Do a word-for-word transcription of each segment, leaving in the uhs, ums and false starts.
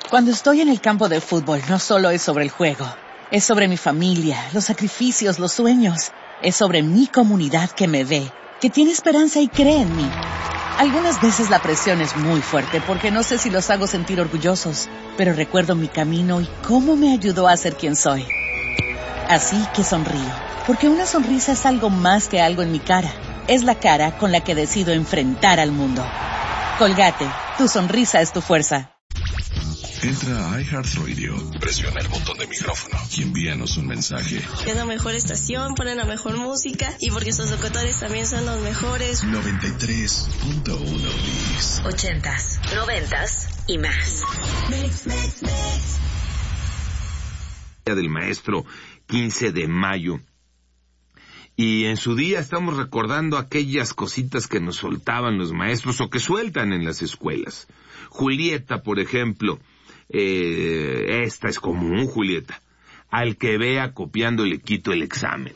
Cuando estoy en el campo de fútbol, no solo es sobre el juego. Es sobre mi familia, los sacrificios, los sueños. Es sobre mi comunidad que me ve, que tiene esperanza y cree en mí. Algunas veces la presión es muy fuerte porque no sé si los hago sentir orgullosos, pero recuerdo mi camino y cómo me ayudó a ser quien soy. Así que sonrío, porque una sonrisa es algo más que algo en mi cara. Es la cara con la que decido enfrentar al mundo. Colgate, tu sonrisa es tu fuerza. Entra a iHeartRadio, presiona el botón de micrófono y envíanos un mensaje. Es la mejor estación, ponen la mejor música y porque sus locutores también son los mejores. noventa y tres punto uno Bis. Ochentas, noventas y más. Mix, mix, mix. Día del Maestro, quince de mayo. Y en su día estamos recordando aquellas cositas que nos soltaban los maestros o que sueltan en las escuelas. Julieta, por ejemplo. Eh, esta es común, Julieta. Al que vea copiando le quito el examen.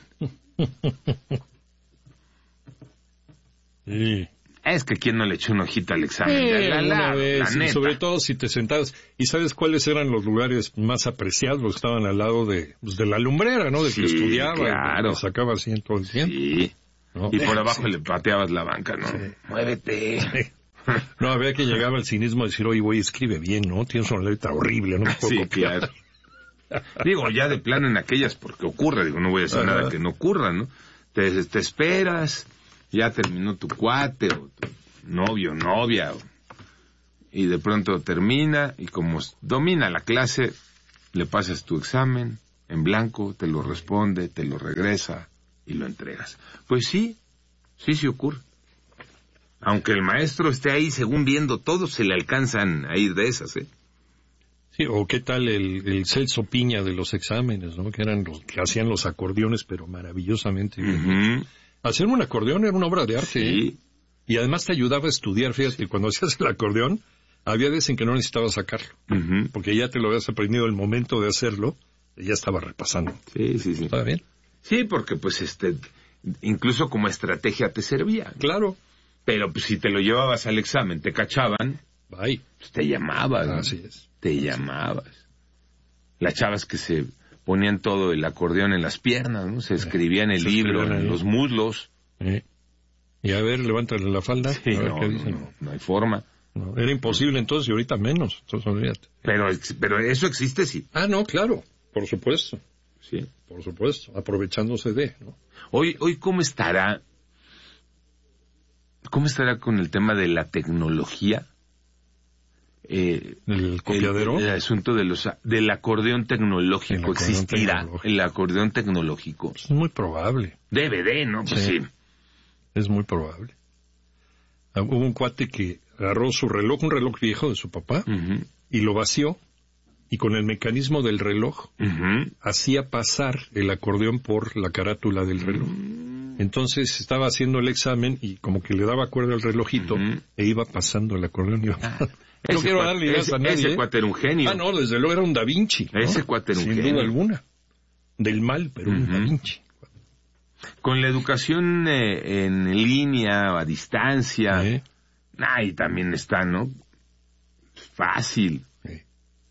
Sí. Es que quién no le echó una hojita al examen. Sí, la, la, una la, vez, la y sobre todo si te sentabas. ¿Y sabes cuáles eran los lugares más apreciados? Los que estaban al lado de, pues, de la lumbrera, ¿no? De sí, que estudiaba, claro. y que sacaba así todo el tiempo. Sí. ¿No? Y por abajo sí. le pateabas la banca, ¿no? Sí. Muévete. Sí. No, había que llegaba el cinismo a decir, oye, güey, escribe bien, ¿no? Tienes una letra horrible, no me puedo sí, copiar. Claro. Digo, ya de plano en aquellas, porque ocurre, digo, no voy a decir Ajá. nada que no ocurra, ¿no? Te, te esperas, ya terminó tu cuate, o tu novio, novia, o, y de pronto termina, y como domina la clase, le pasas tu examen en blanco, te lo responde, te lo regresa, y lo entregas. Pues sí, sí, sí ocurre. Aunque el maestro esté ahí, según viendo todo, se le alcanzan a ir de esas, ¿eh? Sí, o qué tal el, el Celso Piña de los exámenes, ¿no? Que eran los que hacían los acordeones, pero maravillosamente bien. Uh-huh. Hacer un acordeón era una obra de arte, sí. ¿eh? Y además te ayudaba a estudiar, fíjate, sí. Cuando hacías el acordeón, había veces en que no necesitabas sacarlo, uh-huh. porque ya te lo habías aprendido el momento de hacerlo, y ya estaba repasando. Sí, sí, sí. ¿Está bien? Sí, porque pues este, incluso como estrategia te servía. Claro. Pero pues si te lo llevabas al examen, te cachaban, Bye. Pues te llamabas. Ah, ¿no? Así es. Te llamabas. Las chavas que se ponían todo el acordeón en las piernas, ¿no? Se escribían el se libro en los muslos. ¿Eh? Y a ver, levántale la falda. Sí, a ver no, qué no, dicen. no, no hay forma. No, era imposible entonces y ahorita menos. Entonces, olvídate. Pero, pero eso existe, sí. Ah, no, claro. Por supuesto. Sí. Por supuesto. Aprovechándose de, ¿no? Hoy, hoy, ¿cómo estará? ¿Cómo estará con el tema de la tecnología? Eh, ¿El copiadero? El, el asunto de los, del acordeón tecnológico. El acordeón ¿Existirá tecnológico. el acordeón tecnológico? Pues es muy probable. Debe de, ¿no? Pues sí. sí. Es muy probable. Uh, hubo un cuate que agarró su reloj, un reloj viejo de su papá, uh-huh. y lo vació, y con el mecanismo del reloj, uh-huh. hacía pasar el acordeón por la carátula del reloj. Uh-huh. Entonces estaba haciendo el examen y como que le daba cuerda al relojito, uh-huh. e iba pasando el acordeón. Iba ah, no ese quiero cuate, darle ideas ese, a nadie. Ese cuate era un genio. Ah, no, desde luego era un Da Vinci. ¿no? Ese cuate era un Sin genio. duda alguna. Del mal, pero uh-huh. un Da Vinci. Con la educación eh, en línea, a distancia, ¿Eh? ahí también está, ¿no? Fácil. ¿Eh?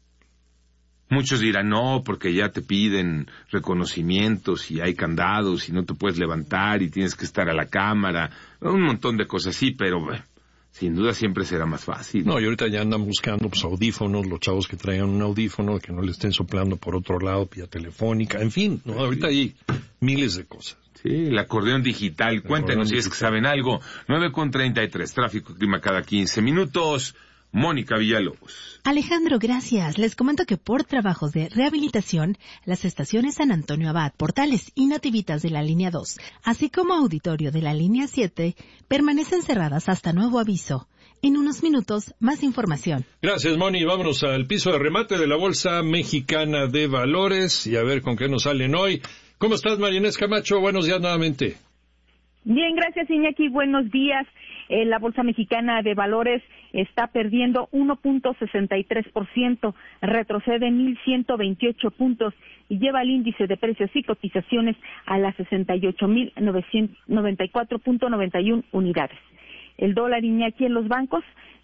Muchos dirán, no, porque ya te piden reconocimientos y hay candados y no te puedes levantar y tienes que estar a la cámara, un montón de cosas así, pero bueno, sin duda siempre será más fácil. No, y ahorita ya andan buscando pues audífonos, los chavos que traigan un audífono, que no le estén soplando por otro lado, vía telefónica, en fin, ¿no? Ahorita hay miles de cosas. Sí, el acordeón digital. El Cuéntenos acordeón si digital. Es que saben algo. nueve con treinta y tres, tráfico clima cada quince minutos. Mónica Villalobos. Alejandro, gracias. Les comento que por trabajos de rehabilitación, las estaciones San Antonio Abad, Portales y Nativitas de la línea dos, así como Auditorio de la línea siete, permanecen cerradas hasta nuevo aviso. En unos minutos, más información. Gracias, Moni. Vámonos al piso de remate de la Bolsa Mexicana de Valores y a ver con qué nos salen hoy. ¿Cómo estás, María Inés Camacho? Buenos días nuevamente. Bien, gracias, Iñaki. Buenos días. Eh, la Bolsa Mexicana de Valores está perdiendo uno punto sesenta y tres por ciento, retrocede mil ciento veintiocho puntos y lleva el índice de precios y cotizaciones a las sesenta y ocho mil novecientos noventa y cuatro punto noventa y uno unidades. El dólar, Iñaki, en los bancos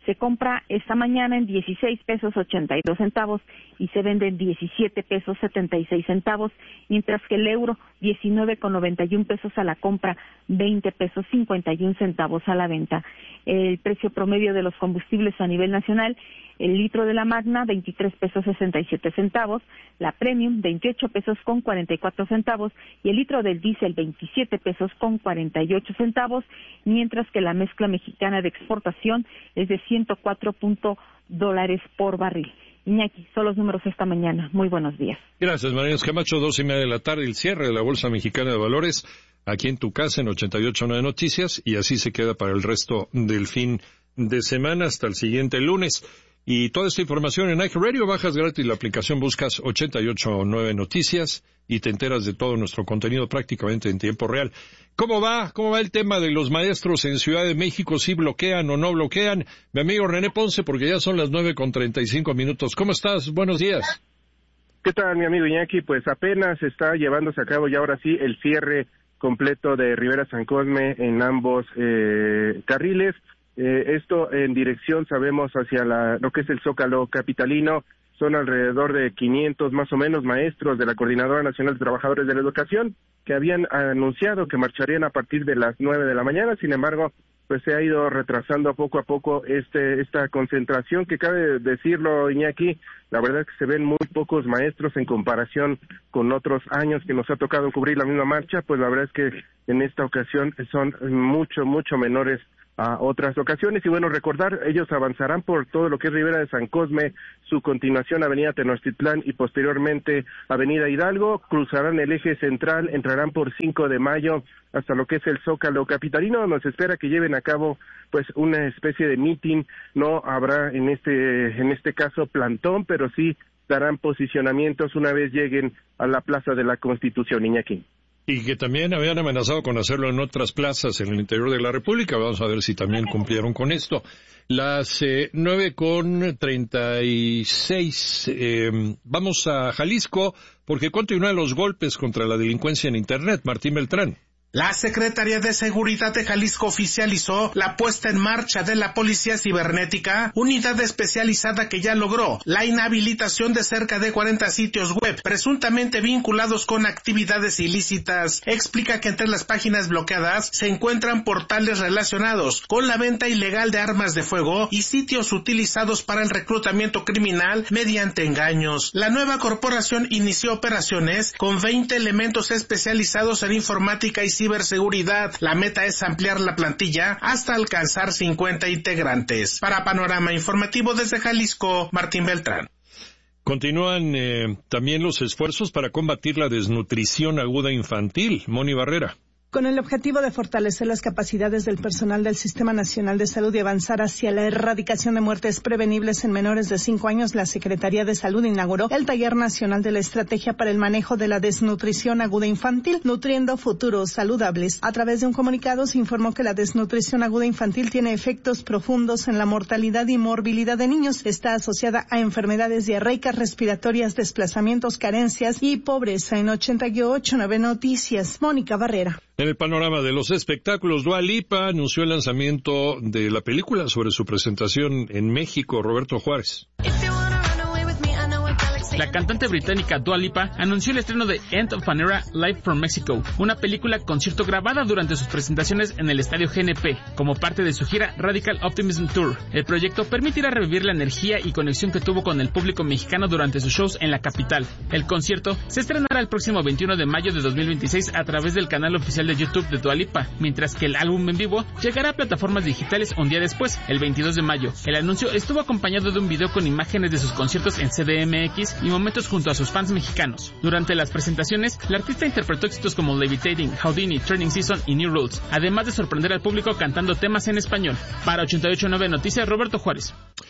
se compra esta mañana en dieciséis pesos ochenta y dos centavos y se vende en diecisiete pesos setenta y seis centavos, mientras que el euro diecinueve con noventa y un pesos a la compra, veinte pesos cincuenta y un centavos a la venta. El precio promedio de los combustibles a nivel nacional: el litro de la Magna, veintitrés pesos sesenta y siete centavos, la Premium, veintiocho pesos con cuarenta y cuatro centavos, y el litro del diésel, veintisiete pesos con cuarenta y ocho centavos, mientras que la mezcla mexicana de exportación es de ciento cuatro punto dólares por barril. Iñaki, son los números esta mañana. Muy buenos días. Gracias, María Camacho. Dos y media de la tarde, el cierre de la Bolsa Mexicana de Valores, aquí en tu casa, en ochenta y ocho punto nueve Noticias, y así se queda para el resto del fin de semana hasta el siguiente lunes. Y toda esta información en iHeartRadio, bajas gratis la aplicación, buscas ochenta y ocho punto nueve Noticias y te enteras de todo nuestro contenido prácticamente en tiempo real. ¿Cómo va? ¿Cómo va el tema de los maestros en Ciudad de México? ¿Si bloquean o no bloquean? Mi amigo René Ponce, porque ya son las nueve con treinta y cinco minutos. ¿Cómo estás? Buenos días. ¿Qué tal, mi amigo Iñaki? Pues apenas está llevándose a cabo ya ahora sí el cierre completo de Rivera San Cosme en ambos eh, carriles. Eh, esto en dirección, sabemos, hacia la, lo que es el Zócalo capitalino. Son alrededor de quinientos más o menos maestros de la Coordinadora Nacional de Trabajadores de la Educación que habían anunciado que marcharían a partir de las nueve de la mañana. Sin embargo, pues se ha ido retrasando poco a poco este esta concentración, que cabe decirlo, Iñaki, la verdad es que se ven muy pocos maestros en comparación con otros años que nos ha tocado cubrir la misma marcha. Pues la verdad es que en esta ocasión son mucho, mucho menores a otras ocasiones. Y bueno, recordar, ellos avanzarán por todo lo que es Rivera de San Cosme, su continuación Avenida Tenochtitlán y posteriormente Avenida Hidalgo, cruzarán el eje central, entrarán por cinco de mayo hasta lo que es el Zócalo capitalino, donde se espera que lleven a cabo pues una especie de mitin. No habrá en este en este caso plantón, pero sí darán posicionamientos una vez lleguen a la Plaza de la Constitución, Iñaki. Y que también habían amenazado con hacerlo en otras plazas en el interior de la República. Vamos a ver si también cumplieron con esto. Las eh, nueve con treinta y seis. Eh, vamos a Jalisco, porque continúan los golpes contra la delincuencia en Internet. Martín Beltrán. La Secretaría de Seguridad de Jalisco oficializó la puesta en marcha de la Policía Cibernética, unidad especializada que ya logró la inhabilitación de cerca de cuarenta sitios web presuntamente vinculados con actividades ilícitas. Explica que entre las páginas bloqueadas se encuentran portales relacionados con la venta ilegal de armas de fuego y sitios utilizados para el reclutamiento criminal mediante engaños. La nueva corporación inició operaciones con veinte elementos especializados en informática y ciberseguridad. La meta es ampliar la plantilla hasta alcanzar cincuenta integrantes. Para Panorama Informativo desde Jalisco, Martín Beltrán. Continúan eh, también los esfuerzos para combatir la desnutrición aguda infantil. Moni Barrera. Con el objetivo de fortalecer las capacidades del personal del Sistema Nacional de Salud y avanzar hacia la erradicación de muertes prevenibles en menores de cinco años, la Secretaría de Salud inauguró el Taller Nacional de la Estrategia para el Manejo de la Desnutrición Aguda Infantil, Nutriendo Futuros Saludables. A través de un comunicado se informó que la desnutrición aguda infantil tiene efectos profundos en la mortalidad y morbilidad de niños. Está asociada a enfermedades diarreicas, respiratorias, desplazamientos, carencias y pobreza. En ochenta y ocho punto nueve Noticias, Mónica Barrera. En el panorama de los espectáculos, Dua Lipa anunció el lanzamiento de la película sobre su presentación en México. Roberto Juárez. La cantante británica Dua Lipa anunció el estreno de End of an Era Live from Mexico, una película concierto grabada durante sus presentaciones en el estadio G N P, como parte de su gira Radical Optimism Tour. El proyecto permitirá revivir la energía y conexión que tuvo con el público mexicano durante sus shows en la capital. El concierto se estrenará el próximo veintiuno de mayo de dos mil veintiséis a través del canal oficial de YouTube de Dua Lipa, mientras que el álbum en vivo llegará a plataformas digitales un día después, el veintidós de mayo. El anuncio estuvo acompañado de un video con imágenes de sus conciertos en C D M X y momentos junto a sus fans mexicanos. Durante las presentaciones, la artista interpretó éxitos como Levitating, Houdini, Turning Season y New Roads, además de sorprender al público cantando temas en español. Para ochenta y ocho punto nueve Noticias, Roberto Juárez.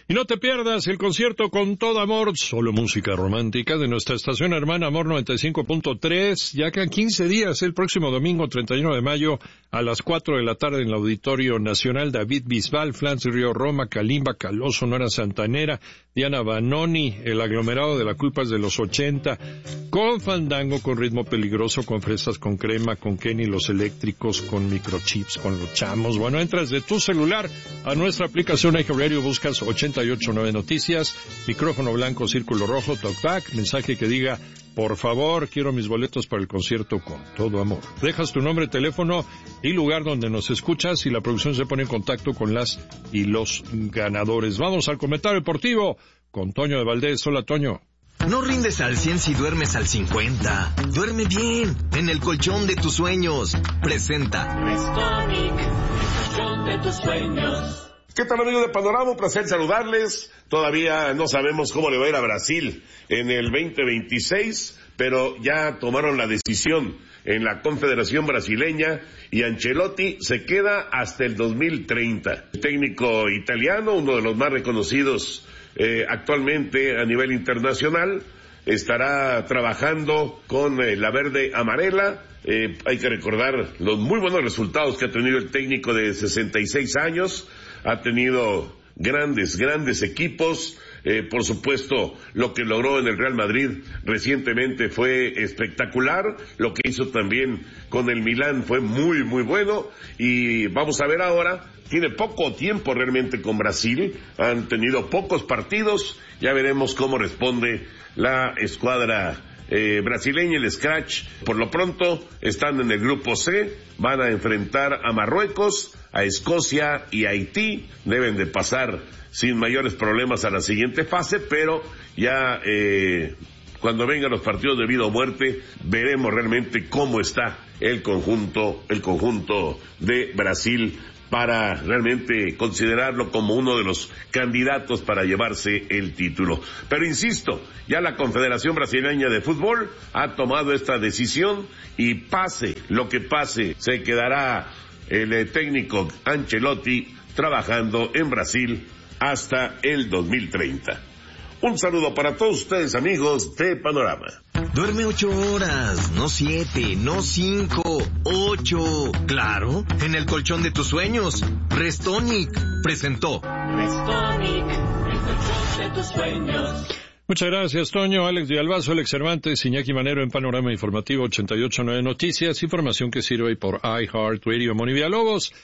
Y no te pierdas el concierto Con Todo Amor, solo música romántica, de nuestra estación hermana Amor noventa y cinco punto tres, ya que en quince días, el próximo domingo treinta y uno de mayo, a las cuatro de la tarde en el Auditorio Nacional David Bisbal, Flans Río Roma, Kalimba, Caloso, Nora Santanera, Diana Banoni, el aglomerado de la culpa es de los ochenta, con fandango, con ritmo peligroso, con fresas, con crema, con Kenny, los eléctricos, con microchips, con los chamos. Bueno, entras de tu celular a nuestra aplicación iHeartRadio, buscas ochenta y ocho punto nueve Noticias, micrófono blanco, círculo rojo, talkback, mensaje que diga, por favor, quiero mis boletos para el concierto Con Todo Amor. Dejas tu nombre, teléfono y lugar donde nos escuchas y la producción se pone en contacto con las y los ganadores. Vamos al comentario deportivo con Toño de Valdés. Hola, Toño. No rindes al cien si duermes al cincuenta. Duerme bien, en el colchón de tus sueños. Presenta Restonic, el colchón de tus sueños. ¿Qué tal, amigos de Panorama? Un placer saludarles. Todavía no sabemos cómo le va a ir a Brasil en el veinte veintiséis, pero ya tomaron la decisión en la Confederación Brasileña y Ancelotti se queda hasta el dos mil treinta. El técnico italiano, uno de los más reconocidos eh, actualmente a nivel internacional, estará trabajando con eh, la verde amarela. Eh, hay que recordar los muy buenos resultados que ha tenido el técnico de sesenta y seis años. Ha tenido grandes, grandes equipos. Eh, por supuesto, lo que logró en el Real Madrid recientemente fue espectacular. Lo que hizo también con el Milán fue muy, muy bueno. Y vamos a ver ahora, tiene poco tiempo realmente con Brasil. Han tenido pocos partidos. Ya veremos cómo responde la escuadra Eh, brasileña, el Scratch. Por lo pronto están en el grupo C, van a enfrentar a Marruecos, a Escocia y a Haití. Deben de pasar sin mayores problemas a la siguiente fase, pero ya eh, cuando vengan los partidos de vida o muerte veremos realmente cómo está el conjunto, el conjunto de Brasil, para realmente considerarlo como uno de los candidatos para llevarse el título. Pero insisto, ya la Confederación Brasileña de Fútbol ha tomado esta decisión y pase lo que pase, se quedará el técnico Ancelotti trabajando en Brasil hasta el dos mil treinta. Un saludo para todos ustedes, amigos de Panorama. Duerme ocho horas, no siete, no cinco, ocho. Claro, en el colchón de tus sueños. Restonic presentó. Restonic, el colchón de tus sueños. Muchas gracias, Toño. Alex de Albazo, Alex Cervantes, Iñaki Manero en Panorama Informativo ochenta y ocho punto nueve Noticias. Información que sirve por iHeartRadio. Moni Villalobos